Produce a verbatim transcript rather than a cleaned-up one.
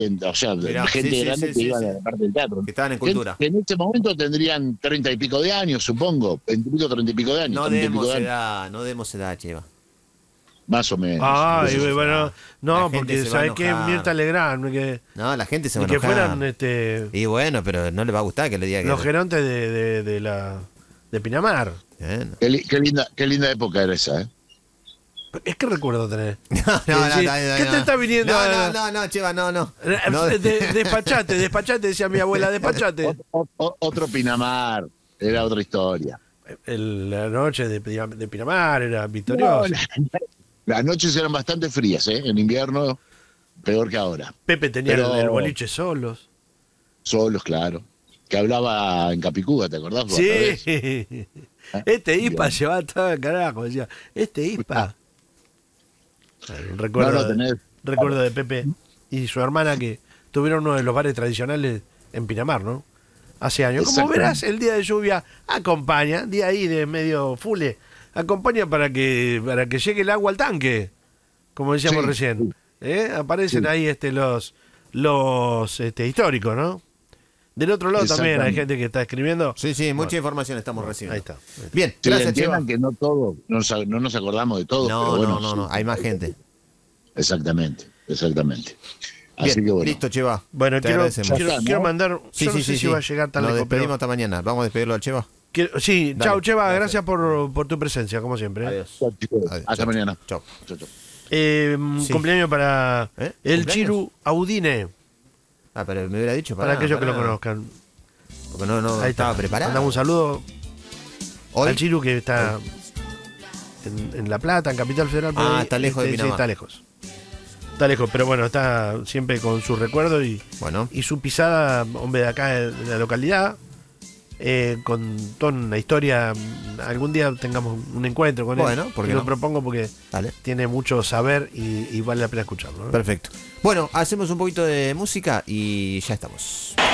en- o sea, Mirá, gente sí, sí, grande sí, que sí, iba sí. de la parte del teatro. Que estaban en Gente cultura. que en este momento tendrían treinta y pico de años, supongo. Veinte y pico, treinta y pico de años. No treinta y pico demos de años, edad, no demos edad, Cheva. más o menos. Ay, Qué sé yo. bueno, La no, gente porque se va a ¿sabes qué? enojar. Mirta Legrand, que, No, la gente se va a que enojar. fueran este, Y bueno, pero no le va a gustar que le diga que... los gerontes de, de, de la de Pinamar. Bueno. Qué, li- qué linda, qué linda época era esa, ¿eh? Es que recuerdo tener. No, no, no, Sí, no, no, ¿qué no. te está viniendo No, a- no, no, no, Cheva, no, no. No. De- de- despachate, despachate, decía mi abuela, despachate. Ot- ot- Otro Pinamar, era otra historia. El- la noche de, Pina- de Pinamar era No, victoriosa. la- las noches eran bastante frías, ¿eh? En invierno, peor que ahora. Pepe tenía Pero- el, el boliche solos. Solos, claro. Que hablaba en Capicúa, ¿te acordás? Sí. Otra vez. Este ISPA Bien. llevaba todo el carajo. Decía, este ISPA. Recuerdo, No, no, tenés- recuerdo de Pepe y su hermana que tuvieron uno de los bares tradicionales en Pinamar, ¿no? Hace años. Como Exactamente. verás, el día de lluvia acompaña, día ahí de medio fule, acompaña para que para que llegue el agua al tanque, como decíamos Sí, recién. sí. ¿Eh? Aparecen Sí. ahí este los los este, históricos, ¿no? Del otro lado también hay Exactamente. gente que está escribiendo. Sí, sí, mucha información estamos recibiendo. Ahí está. Bien, Sí, gracias, Cheva. entiendan que no todo, no nos, no nos acordamos de todo. No, pero bueno, no, no, sí. no, hay más gente. Exactamente, exactamente. Así Bien, que bueno. listo, Cheva. Bueno, Te quiero, agradecemos. quiero, Ya está, ¿no? quiero mandar. Sí, yo sí, no sé sí, si sí. va a llegar tan Nos lejos, pero despedimos hasta mañana. Vamos a despedirlo al Cheva. quiero- sí, Dale, chau, Cheva, gracias. gracias por, por tu presencia, como siempre. ¿eh? Adiós. Chao, chicos. Adiós. Hasta Chao, mañana. Chao. Chao, chao. Eh, Sí. Cumpleaños para ¿Eh? el ¿Cumpleaños? Chiru Audine, Ah, pero me hubiera dicho para pará, aquellos que pará. lo conozcan. Porque no, no Ahí estaba está. preparado. Mandamos un saludo Hoy. al Chiru que está en, en La Plata, en Capital Federal. por Ah, ahí. está lejos de Este, sí, Pinamar. está lejos. Está lejos, pero bueno, está siempre con su recuerdo y, Bueno, y su pisada, hombre de acá de la localidad, eh, con toda una historia. Algún día tengamos un encuentro con Bueno, él. ¿por qué Yo lo no? propongo porque dale. tiene mucho saber y, y vale la pena escucharlo, ¿no? Perfecto. Bueno, hacemos un poquito de música y ya estamos.